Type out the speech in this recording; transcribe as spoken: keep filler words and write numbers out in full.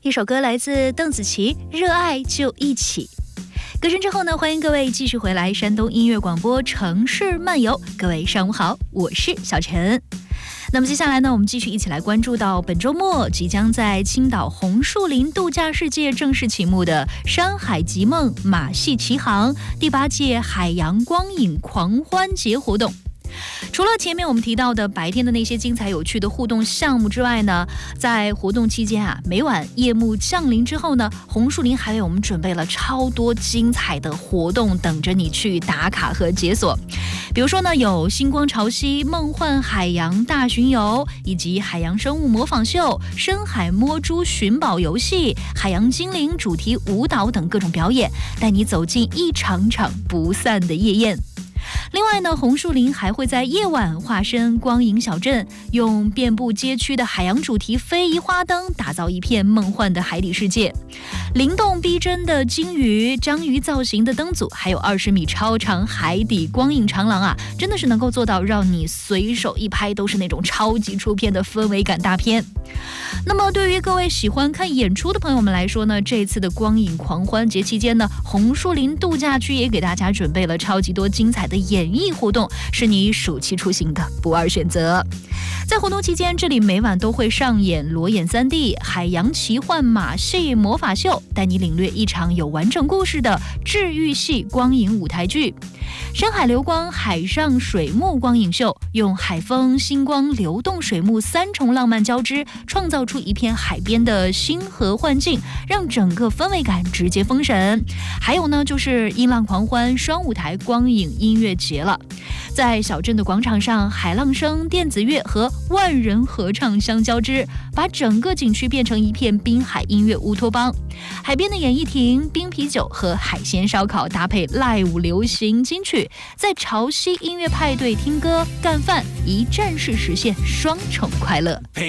一首歌来自邓紫棋，热爱就一起。歌声之后呢，欢迎各位继续回来山东音乐广播城市漫游。各位上午好，我是小陈。那么接下来呢，我们继续一起来关注到本周末即将在青岛红树林度假世界正式启幕的山海极梦马戏奇航第八届海洋光影狂欢节活动。除了前面我们提到的白天的那些精彩有趣的互动项目之外呢，在活动期间啊，每晚夜幕降临之后呢，红树林还为我们准备了超多精彩的活动等着你去打卡和解锁。比如说呢，有星光潮汐、梦幻海洋大巡游，以及海洋生物模仿秀、深海摸珠寻宝游戏、海洋精灵主题舞蹈等各种表演，带你走进一场场不散的夜宴。另外呢，红树林还会在夜晚化身光影小镇，用遍布街区的海洋主题非遗花灯打造一片梦幻的海底世界。灵动逼真的鲸鱼、章鱼造型的灯组，还有二十米超长海底光影长廊啊，真的是能够做到让你随手一拍都是那种超级出片的氛围感大片。那么对于各位喜欢看演出的朋友们来说呢，这次的光影狂欢节期间呢，红树林度假区也给大家准备了超级多精彩的演艺活动，是你暑期出行的不二选择。在活动期间，这里每晚都会上演裸眼 三 D 海洋奇幻马戏魔法秀，带你领略一场有完整故事的治愈系光影舞台剧。深海流光海上水幕光影秀，用海风、星光、流动水幕三重浪漫交织，创造出一片海边的星河幻境，让整个氛围感直接封神。还有呢，就是音浪狂欢双舞台光影音乐节了。在小镇的广场上，海浪声、电子乐和万人合唱相交织，把整个景区变成一片滨海音乐乌托邦。海边的演艺亭、冰啤酒和海鲜烧烤搭配live流行金曲，在潮汐音乐派对听歌干饭，一站式实现双重快乐。